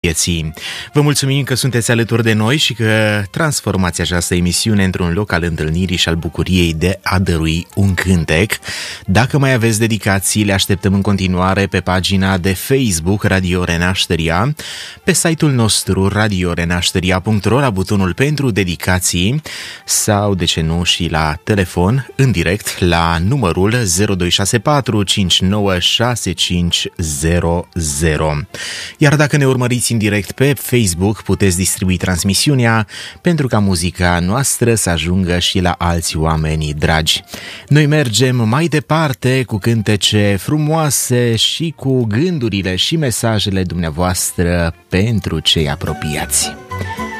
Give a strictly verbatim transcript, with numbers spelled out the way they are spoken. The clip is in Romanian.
vieții. Vă mulțumim că sunteți alături de noi și că transformați această emisiune într-un loc al întâlnirii și al bucuriei de a dărui un cântec. Dacă mai aveți dedicații, le așteptăm în continuare pe pagina de Facebook Radio Renașteria, pe site-ul nostru radio renașteria punct ro la butonul pentru dedicații sau, de ce nu, și la telefon, în direct, la numărul zero doi șase patru cinci nouă șase cinci zero zero. Iar dacă ne urmăriți în direct pe Facebook, puteți distribui transmisiunea pentru ca muzica noastră să ajungă și la alți oameni dragi. Noi mergem mai departe cu cântece frumoase și cu gândurile și mesajele dumneavoastră pentru cei apropiați.